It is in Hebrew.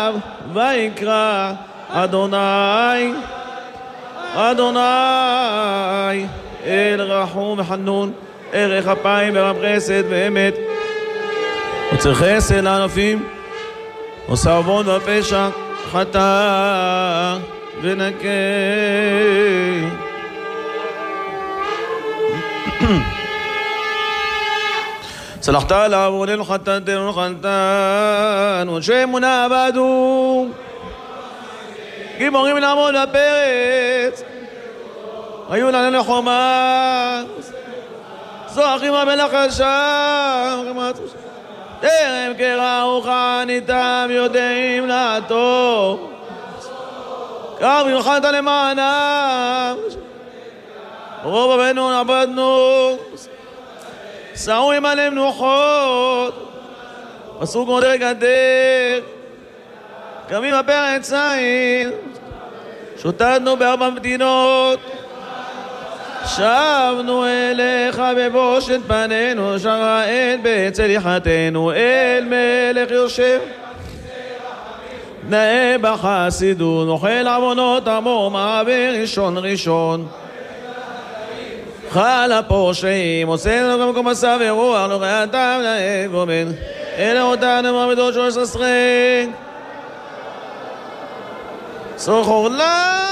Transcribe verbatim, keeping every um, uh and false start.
אליו ויקרא אדוני אדוני אל רחום וחנון ערך אפיים ורב חסד ואמת עוצר חסד לענפים עושה עוון ופשע חטא ונקה סלחת עליו ולנו חטאתנו חטאנו שאמונה עבדו גיבורים לעמוד בפרץ היו לנו לחומה זוכרים המלך השם טרם קראו חניתם יודעים לעתור קרב יוחדת למענם רוב אבינו עבדנו סעו עמלם נוחות עשו גודר גדר קמים בפרץ עין שוטטנו בארבע מדינות שבנו אליך בבושת פנינו שרעת בצליחתנו אל מלך יושב נאה בחסידות נוכל עוונות עמו מעביר ראשון ראשון חל הפושעים עושינו במקום מסע ורוח נוראתם נאה גומן אלה אותנו מעמדות שלוש עשרה סוחור לה